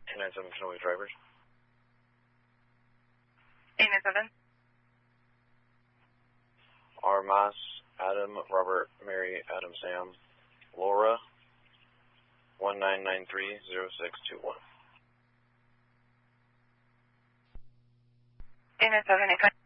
297 Kennewick drivers. 897. Armas, Adam, Robert, Mary, Adam, Sam, Laura, 1993-0621. 897.